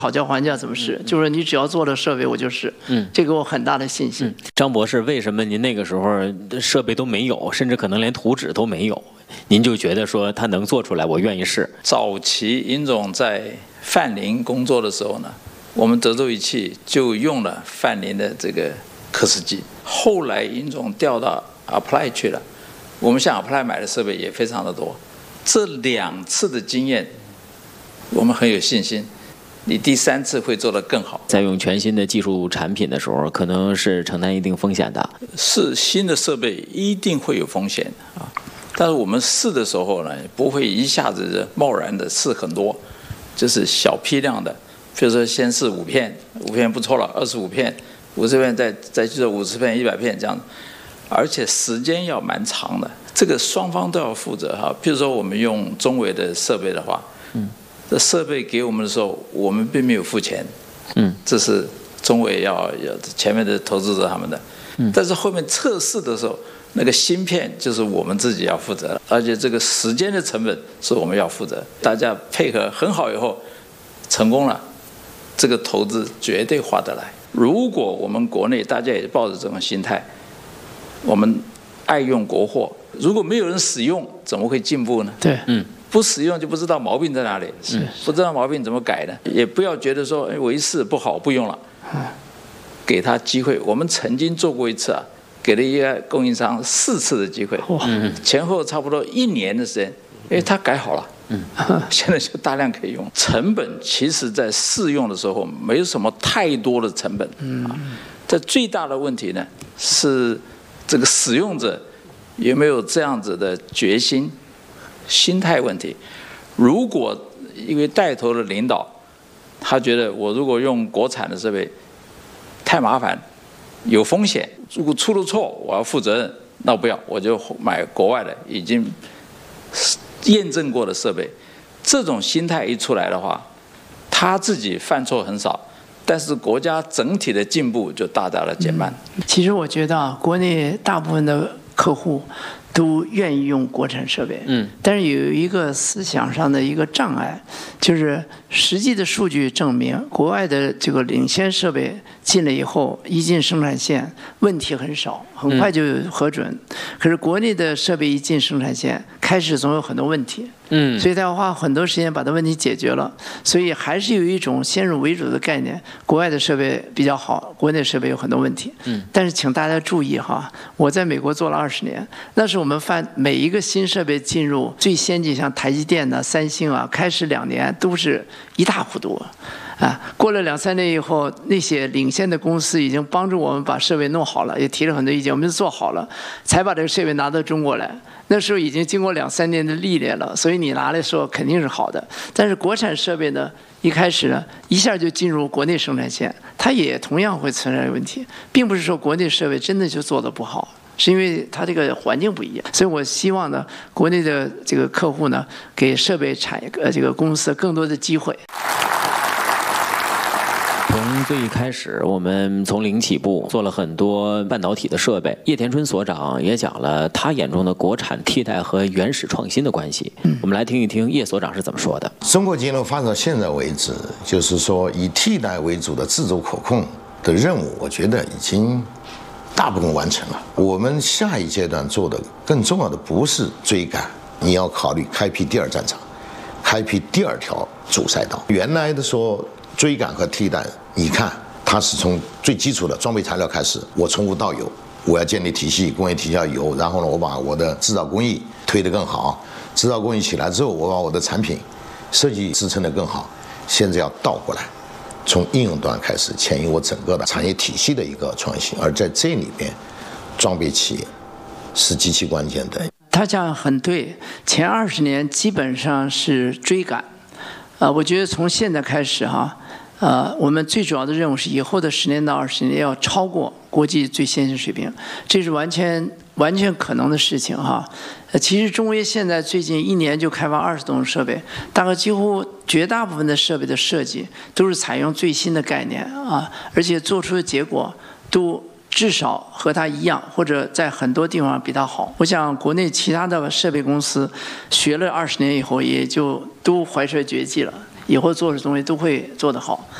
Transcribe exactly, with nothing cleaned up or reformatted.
讨价还价怎么是？就是你只要做了设备，我就是，嗯，这给我很大的信心。 嗯、张博士，为什么您那个时候设备都没有，甚至可能连图纸都没有，您就觉得说他能做出来，我愿意试？ 早期尹总在范林工作的时候呢，我们德州仪器就用了范林的这个刻蚀机。后来尹总调到 Apply 去了，我们向 Apply 买的设备也非常的多。这两次的经验，我们很有信心。你第三次会做得更好。 在用全新的技术产品的时候，可能是承担一定风险的。 是新的设备一定会有风险啊，但是我们试的时候呢，不会一下子贸然的试很多，就是小批量的，比如说先试五片，五片不错了，二十五片，五十片再再去做五十片、一百片这样，而且时间要蛮长的，这个双方都要负责哈。譬如说我们用中微的设备的话，嗯。这设备给我们的时候，我们并没有付钱，嗯，这是中微要要前面的投资者他们的，嗯，但是后面测试的时候，那个芯片就是我们自己要负责，而且这个时间的成本是我们要负责。大家配合很好以后，成功了，这个投资绝对划得来。如果我们国内大家也抱着这种心态，我们爱用国货，如果没有人使用，怎么会进步呢？ 对，嗯。 不使用就不知道毛病在哪里，是不知道毛病怎么改呢？也不要觉得说，哎，我一试不好不用了，给他机会。我们曾经做过一次啊，给了一个供应商四次的机会，前后差不多一年的时间，因为他改好了，现在就大量可以用。成本其实在试用的时候没有什么太多的成本，啊，这最大的问题呢是这个使用者有没有这样子的决心。心态问题，如果因为带头的领导，他觉得我如果用国产的设备太麻烦，有风险，如果出了错我要负责任，那不要，我就买国外的已经验证过的设备。这种心态一出来的话，他自己犯错很少，但是国家整体的进步就大大的减慢。 嗯、其实我觉得啊，国内大部分的客户都愿意用国产设备，嗯，但是有一个思想上的一个障碍，就是实际的数据证明，国外的这个领先设备进了以后，一进生产线问题很少，很快就核准。嗯、可是国内的设备一进生产线，开始总有很多问题，嗯，所以他要花很多时间把它问题解决了。所以还是有一种先入为主的概念，国外的设备比较好，国内设备有很多问题。嗯，但是请大家注意哈，我在美国做了二十年，那是我们发每一个新设备进入最先进，像台积电呐、三星啊，开始两年都是一塌糊涂，啊，过了两三年以后，那些领先的公司已经帮助我们把设备弄好了，也提了很多意见，我们就做好了，才把这个设备拿到中国来。那时候已经经过两三年的历练了，所以你拿来的时候肯定是好的。但是国产设备呢，一开始呢一下就进入国内生产线，它也同样会存在问题，并不是说国内设备真的就做得不好。是因为它这个环境不一样，所以我希望呢，国内的这个客户呢，给设备产业呃这个公司更多的机会。 从最一开始，我们从零起步，做了很多半导体的设备。叶田春所长也讲了他眼中的国产替代和原始创新的关系。嗯、我们来听一听叶所长是怎么说的。 中国节能发展到现在为止，就是说以替代为主的自主可控的任务，我觉得已经大部分完成了。我们下一阶段做的更重要的不是追赶，你要考虑开辟第二战场，开辟第二条主赛道。原来的说追赶和替代，你看它是从最基础的装备材料开始，我从无到有，我要建立体系，工业体系要有，然后呢，我把我的制造工艺推得更好，制造工艺起来之后，我把我的产品设计支撑得更好。现在要倒过来，从应用端开始牵引我整个的产业体系的一个创新，而在这里边，装备企业是极其关键的。 他讲很对，前二十年基本上是追赶，呃，我觉得从现在开始哈，呃，我们最主要的任务是以后的十年到二十年要超过国际最先进水平，这是完全完全可能的事情哈。呃，其实中微现在最近一年就开发二十多种设备，大概几乎绝大部分的设备的设计都是采用最新的概念啊，而且做出的结果都至少和它一样，或者在很多地方比它好。我想国内其他的设备公司学了二十年以后，也就都怀揣绝技了。 以后做的东西都会做得好。